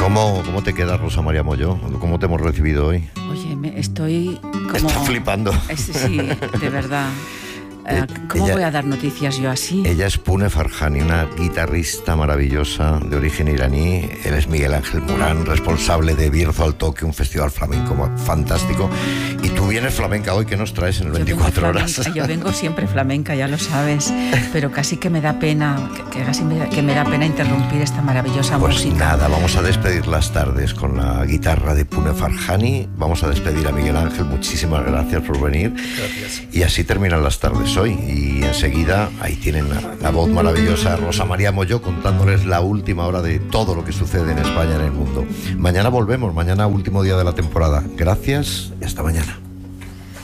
¿Cómo te queda, Rosa María Molló? ¿Cómo te hemos recibido hoy? Oye, estoy como... Está flipando. Sí, de verdad. ¿Cómo voy a dar noticias yo así? Ella es Pune Farhani, una guitarrista maravillosa de origen iraní. Él es Miguel Ángel Morán, responsable de Bierzo al Toque, un festival flamenco fantástico. Y tú vienes flamenca hoy, ¿qué nos traes en el 24 horas? Yo vengo siempre flamenca, ya lo sabes, pero casi que me da pena, que me da pena interrumpir esta maravillosa música. Pues nada, vamos a despedir las tardes con la guitarra de Pune Farhani. Vamos a despedir a Miguel Ángel, muchísimas gracias por venir. Gracias. Y así terminan las tardes hoy, y enseguida ahí tienen la voz maravillosa Rosa María Molló contándoles la última hora de todo lo que sucede en España y en el mundo. Mañana volvemos, mañana último día de la temporada. Gracias y hasta mañana.